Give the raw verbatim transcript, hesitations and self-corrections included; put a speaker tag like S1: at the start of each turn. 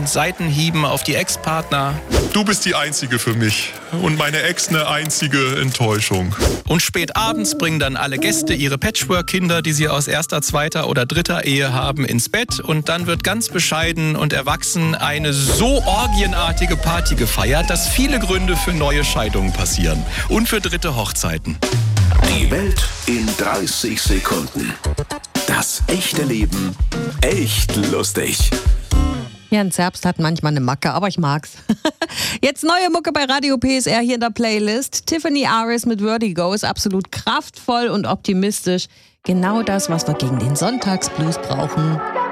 S1: und Seitenhieben auf die Ex-Partner.
S2: Du bist die Einzige für mich und meine Ex eine einzige Enttäuschung.
S1: Und spät abends bringen dann alle Gäste ihre Patchwork-Kinder, die sie aus erster, zweiter oder dritter Ehe haben, ins Bett. Und dann wird ganz bescheiden und erwachsen eine so orgienartige Party gefeiert, dass viele Gründe für neue Scheidungen passieren. Und für dritte Hochzeiten.
S3: Die Welt in dreißig Sekunden. Das echte Leben echt lustig.
S4: Jan Zerbst hat manchmal eine Macke, aber ich mag's. Jetzt neue Mucke bei Radio P S R hier in der Playlist. Tiffany Aris mit Vertigo ist absolut kraftvoll und optimistisch. Genau das, was wir gegen den Sonntagsblues brauchen.